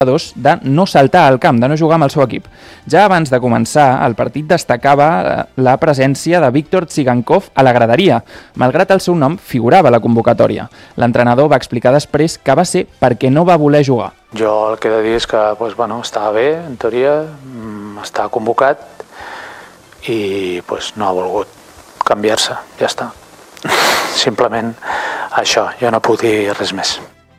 de no saltar al camp, de no jugar amb el seu equip. Ja abans de començar, el partit destacava la presència de Víctor Tsigankov a la graderia, malgrat el seu nom figurava a la convocatòria. L'entrenador va explicar després que va ser perquè no va voler jugar. Jo el que he de dir és que estava bé, en teoria, estava convocat i no ha volgut canviar-se, ja està. Simplement això, jo no puc dir res més.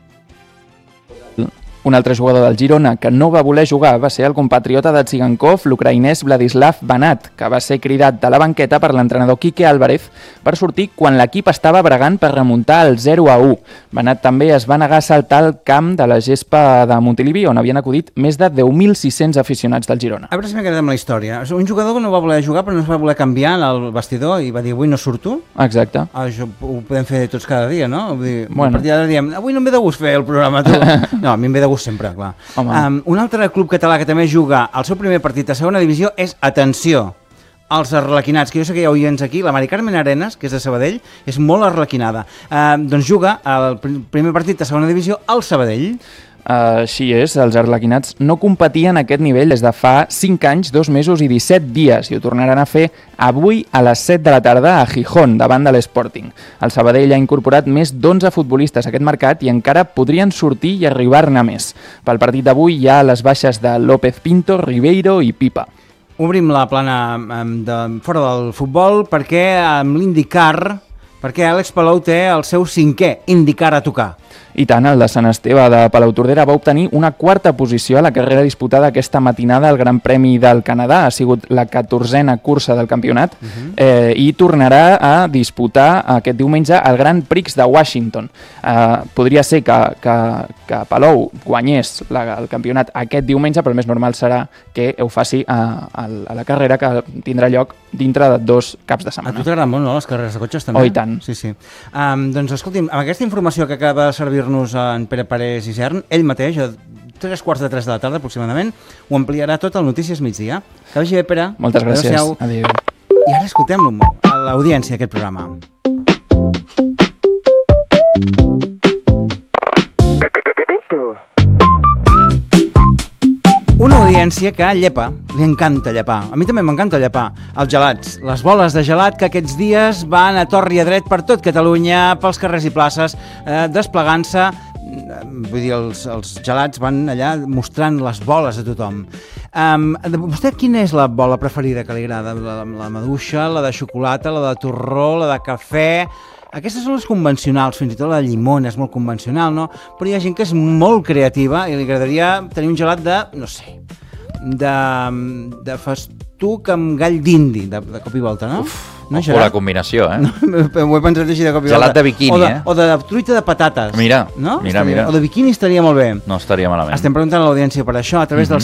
Un altre jugador del Girona que no va voler jugar va ser el compatriota de Tsigankov, l'ucraïnès Vladislav Banat, que va ser cridat de la banqueta per l'entrenador Quique Álvarez per sortir quan l'equip estava bregant per remuntar el 0-1. Banat també es va negar a saltar al camp de la gespa de Montilivi, on havien acudit més de 10.600 aficionats del Girona. A veure si m'he quedat amb la història. Un jugador que no va voler jugar però no es va voler canviar al vestidor i va dir avui no surto? Exacte. Això ho podem fer tots cada dia, no? Vull dir, a partir d'ara diem, avui no em ve de gust fer el programa. No, a mi em ve de gust sempre, clar. Un altre club català que també juga el seu primer partit a segona divisió és, atenció, els arlequinats, que jo sé que hi ha oients aquí, la Mari Carmen Arenas, que és de Sabadell, és molt arlequinada. Doncs juga el primer partit a segona divisió al Sabadell. Així és, els arlequinats no competien a aquest nivell des de fa 5 anys, 2 mesos i 17 dies i ho tornaran a fer avui a les 7 de la tarda a Gijón, davant de l'Sporting. El Sabadell ha incorporat més d'11 futbolistes a aquest mercat i encara podrien sortir i arribar-ne més. Pel partit d'avui hi ha les baixes de López Pinto, Ribeiro i Pipa. Obrim la plana fora del futbol perquè amb l'IndyCar, perquè Àlex Palou té el seu 5è IndyCar a tocar. I tant, el de Sant Esteve de Palautordera va obtenir una 4a posició a la carrera disputada aquesta matinada al Gran Premi del Canadà. Ha sigut la 14a cursa del campionat i tornarà a disputar aquest diumenge el Grand Prix de Washington. Podria ser que Palou guanyés el campionat aquest diumenge, però el més normal serà que ho faci a la carrera que tindrà lloc dintre de 2 caps de setmana. A tu t'agraden molt, no?, les carreres de cotxes també? Oh, i tant. Sí. Doncs escolti'm, amb aquesta informació que acaba de servir-nos en Pere Parés i Cern, ell mateix, a 3:15 de la tarda aproximadament, ho ampliarà tot al Notícies Migdia. Que vagi bé, Pere. Moltes gràcies. Adéu. I ara escoltem a l'audiència d'aquest programa. Una audiència que llepa, li encanta llepar. A mi també m'encanta llepar. Els gelats, les boles de gelat que aquests dies van a tort i a dret per tot Catalunya, pels carrers i places, desplegant-se. Vull dir, els gelats van allà mostrant les boles a tothom. Vostè quina és la bola preferida que li agrada? La maduixa, la de xocolata, la de torró, la de cafè? Aquestes són les convencionals, fins i tot la de llimona és molt convencional, no? Però hi ha gent que és molt creativa i li agradaria tenir un gelat de, no sé, de festuc amb gall d'indi, de cop i volta, no? Uf, no, o la combinació, eh? Ho he pensat així de cop i volta. Gelat de biquini, o de truita de patates. Mira, no? mira. O de biquini estaria molt bé. No estaria malament. Estem preguntant a l'audiència per això, a través del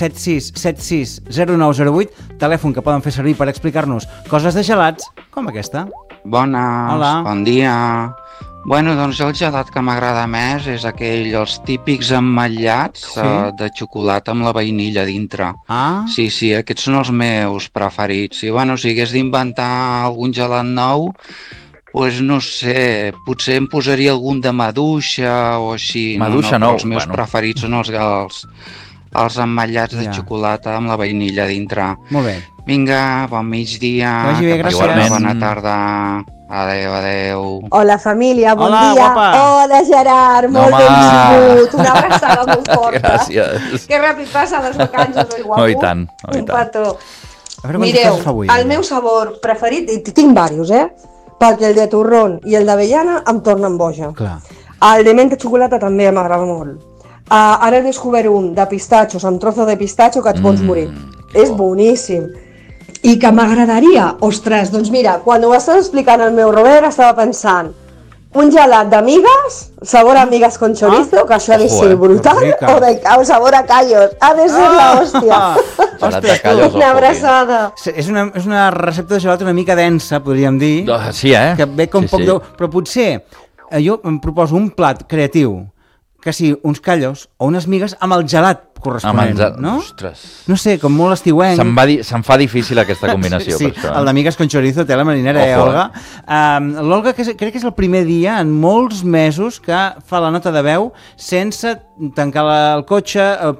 676760908, telèfon que poden fer servir per explicar-nos coses de gelats, com aquesta. Bones, hola. Bon dia. Bueno, doncs el gelat que m'agrada més és aquell, els típics emmotllats de xocolata amb la vainilla dintre. Ah? Sí, aquests són els meus preferits. I bueno, si hagués d'inventar algun gelat nou, pues no sé, potser em posaria algun de maduixa o així. Maduixa no, els meus preferits són els emmotllats de xocolata amb la vainilla dintre. Molt bé. Vinga, bon migdia. Que vagi bé, gràcies. Bona tarda. Adéu. Hola família, bon dia. Guapa. Hola Gerard, molt benvingut. Una abraçada molt forta. Gràcies. Que ràpid passa les vacances, oi guapo? Oh, i tant. Un petó. Mireu, el meu sabor preferit, i tinc diversos, perquè el de torrón i el d'avellana em tornen boja. Clar. El de menta xocolata també m'agrada molt. Ara he descobert un de pistatxos, amb trozo de pistatxo que et pots morir. És boníssim. I que m'agradaria, ostres, doncs mira, quan ho estàs explicant al meu Robert estava pensant un gelat d'amigues, sabor amigues con chorizo, que això ha de ser brutal, o de sabor a callos, ha de ser la hòstia. Una abraçada. És una recepta de gelat una mica densa, podríem dir. Sí, que ve com poc d'ou, però potser jo em proposo un plat creatiu, que sí, uns callos o unes migues amb el gelat corresponent, no? Ostres. No sé, com molt estiuenc. Se'n fa difícil aquesta combinació, Sí, per això. el d'amigues con chorizo, tela marinera, Ojo, Olga? L'Olga crec que és el primer dia en molts mesos que fa la nota de veu sense tancar el cotxe,